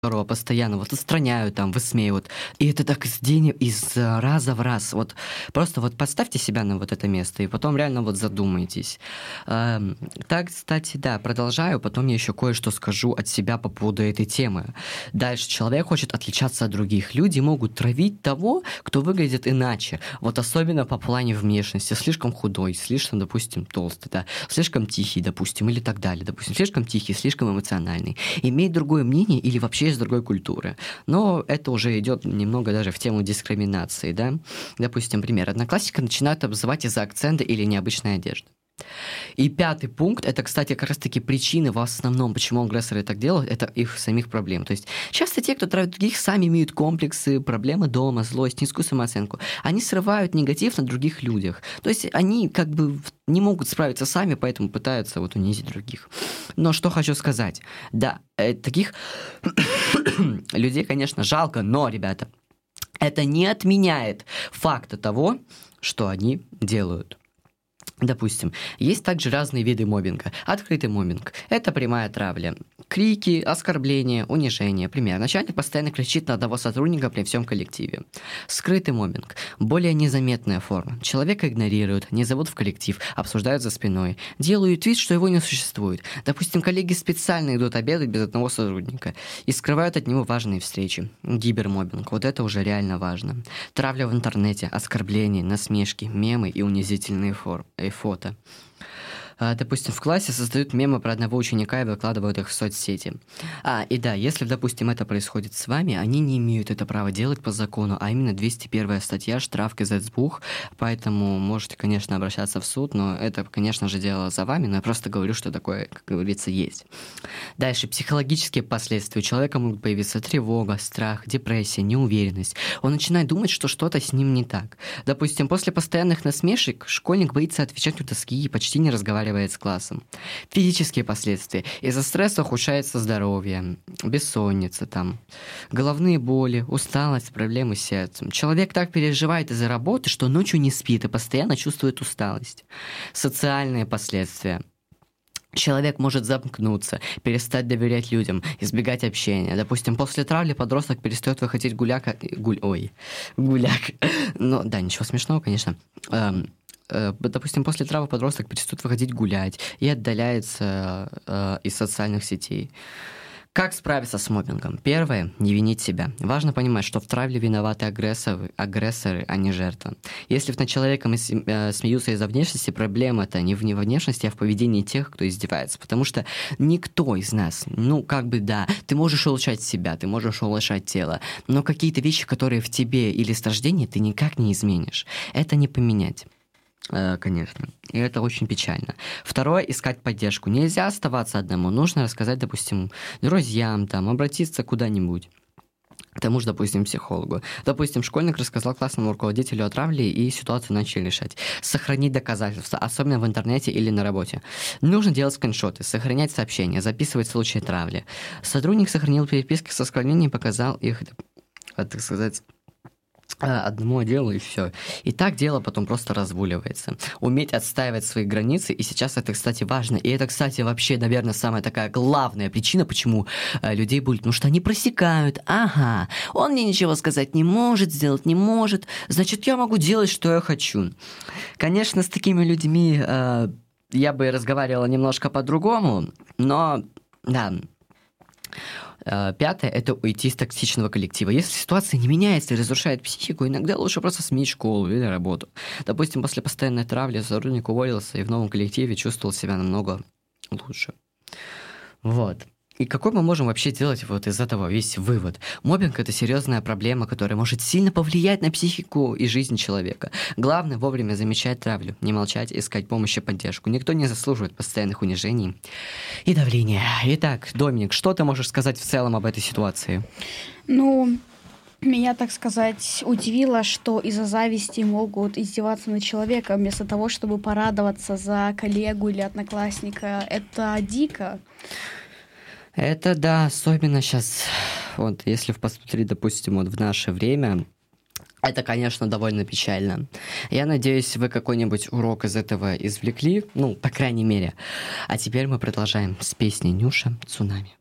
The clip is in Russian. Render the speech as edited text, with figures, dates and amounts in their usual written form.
которого постоянно вот устраняют, там, высмеивают. И это так из раза в раз. Вот просто вот поставьте себя на вот это место, и потом реально вот задумайтесь. Так, кстати, да, продолжаю, потом я еще кое-что скажу от себя по поводу этой темы. Дальше. Человек хочет отличаться от других. Люди могут травить того, кто выглядит иначе. Вот особенно по плане внешности. Слишком худой, слишком, допустим, толстый, да, слишком тихий, допустим, или так далее. Допустим, слишком тихий, слишком эмоциональный. Иметь другое мнение или вообще из другой культуры. Но это уже идет немного даже в тему дискриминации, да. Допустим, пример. Одноклассника начинают обзывать из-за акцента или необычной одежды. И 5-й пункт, это, кстати, как раз-таки причины в основном, почему агрессоры так делают, это их самих проблем. То есть часто те, кто травят других, сами имеют комплексы, проблемы дома, злость, низкую самооценку. Они срывают негатив на других людях. То есть они как бы не могут справиться сами, поэтому пытаются вот унизить других. Но что хочу сказать. Да, таких людей, конечно, жалко, но, ребята, это не отменяет факта того, что они делают. Допустим, есть также разные виды моббинга. Открытый моббинг – это прямая травля. Крики, оскорбления, унижение. Пример. Начальник постоянно кричит на одного сотрудника при всем коллективе. Скрытый моббинг – более незаметная форма. Человека игнорируют, не зовут в коллектив, обсуждают за спиной, делают вид, что его не существует. Допустим, коллеги специально идут обедать без одного сотрудника и скрывают от него важные встречи. Гибермоббинг – вот это уже реально важно. Травля в интернете, оскорбления, насмешки, мемы и унизительные фото. Допустим, в классе создают мемы про одного ученика и выкладывают их в соцсети. И да, если, допустим, это происходит с вами, они не имеют это права делать по закону, а именно 201 статья, штраф Gesetzbuch, поэтому можете, конечно, обращаться в суд, но это, конечно же, дело за вами, но я просто говорю, что такое, как говорится, есть. Дальше, психологические последствия. У человека могут появиться тревога, страх, депрессия, неуверенность. Он начинает думать, что что-то с ним не так. Допустим, после постоянных насмешек школьник боится отвечать у доски и почти не разговаривает с классом. Физические последствия. Из-за стресса ухудшается здоровье, бессонница, головные боли, усталость, проблемы с сердцем. Человек так переживает из-за работы, что ночью не спит и постоянно чувствует усталость. Социальные последствия. Человек может замкнуться, перестать доверять людям, избегать общения. Допустим, после травли подросток перестает выходить гуляк. Ну, да, ничего смешного, конечно. Допустим, после травмы подросток перестает выходить гулять и отдаляется из социальных сетей. Как справиться с моббингом? Первое – не винить себя. Важно понимать, что в травле виноваты агрессоры, а не жертва. Если над человеком смеются из-за внешности, проблема-то не во внешности, а в поведении тех, кто издевается. Потому что никто из нас, ты можешь улучшать себя, ты можешь улучшать тело, но какие-то вещи, которые в тебе или с рождения, ты никак не изменишь. Это не поменять. Конечно. И это очень печально. Второе – искать поддержку. Нельзя оставаться одному. Нужно рассказать, допустим, друзьям, обратиться куда-нибудь. К тому же, допустим, психологу. Допустим, школьник рассказал классному руководителю о травле, и ситуацию начали решать. Сохранить доказательства, особенно в интернете или на работе. Нужно делать скриншоты, сохранять сообщения, записывать случаи травли. Сотрудник сохранил переписки с оскорблениями и показал их, так сказать, одному отделу, и все. И так дело потом просто разгуливается. Уметь отстаивать свои границы, и сейчас это, кстати, важно. И это, кстати, вообще, наверное, самая такая главная причина, почему людей булят. Потому что они просекают. Ага, он мне ничего сказать не может, сделать не может, значит, я могу делать, что я хочу. Конечно, с такими людьми я бы разговаривала немножко по-другому, но, да. 5 – это уйти из токсичного коллектива. Если ситуация не меняется и разрушает психику, иногда лучше просто сменить школу или работу. Допустим, после постоянной травли сотрудник уволился и в новом коллективе чувствовал себя намного лучше. Вот. И какой мы можем вообще делать вот из этого весь вывод? Моббинг – это серьезная проблема, которая может сильно повлиять на психику и жизнь человека. Главное – вовремя замечать травлю, не молчать, искать помощь и поддержку. Никто не заслуживает постоянных унижений и давления. Итак, Доминик, что ты можешь сказать в целом об этой ситуации? Меня, так сказать, удивило, что из-за зависти могут издеваться над человеком вместо того, чтобы порадоваться за коллегу или одноклассника. Это дико. Это да, особенно сейчас, вот если посмотреть, допустим, вот в наше время, это, конечно, довольно печально. Я надеюсь, вы какой-нибудь урок из этого извлекли, по крайней мере. А теперь мы продолжаем с песней Нюша «Цунами».